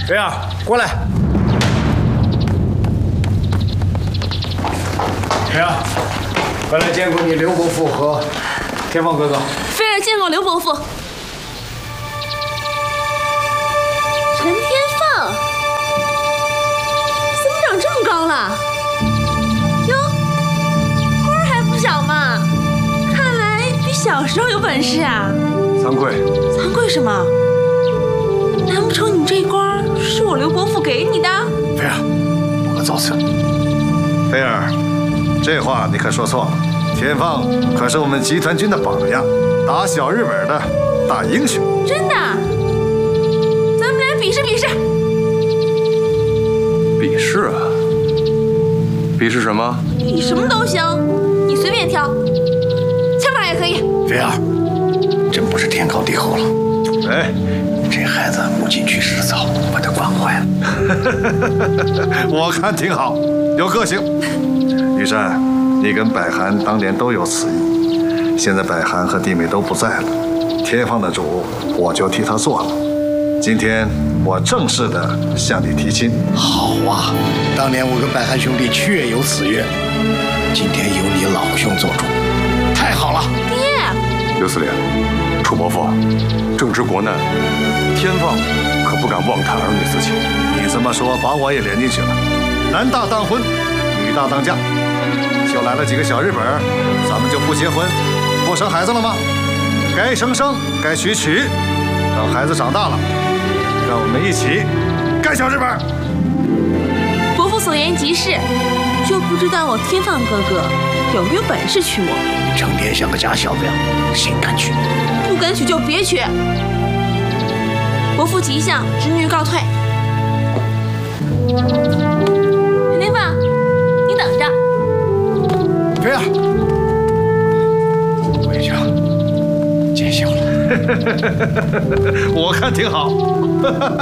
飞儿，过来。飞儿，快来见过你刘伯父和天放哥哥。 飞儿见过刘伯父。陈天放，怎么长这么高了？哟，官儿还不小嘛，看来比小时候有本事啊。 惭愧。 惭愧什么？难不成你这官儿是我刘伯父给你的？ 飞儿，不可造次。 菲儿，这话你可说错了。天放可是我们集团军的榜样，打小日本的大英雄。 真的？咱们俩比试比试。 比试啊？比试什么？ 比什么都行，你随便挑，枪法也可以。 飞儿，真不是天高地厚了。 哎， 这孩子母亲去世早，把他惯坏了。 我看挺好，有个性。玉山，你跟百寒当年都有此意，现在百寒和弟妹都不在了，天放的主我就替他做了。今天我正式的向你提亲。 好啊，当年我跟百寒兄弟确有此约，今天由你老兄做主，太好了。 爹， 刘司令，楚伯父，正值国难，天放可不敢妄谈儿女私情。 你这么说，把我也连进去了。男大当婚，女大当嫁，就来了几个小日本，咱们就不结婚，不生孩子了吗？该生生，该娶娶，等孩子长大了，让我们一起干小日本。 伯父所言极是，就不知道我天放哥哥有没有本事娶我。 成天像个假小子，谁敢娶？ 不敢娶就别娶。伯父吉祥，侄女告退。陈天放，你等着。 飞儿，回去了，见笑了。 我看挺好。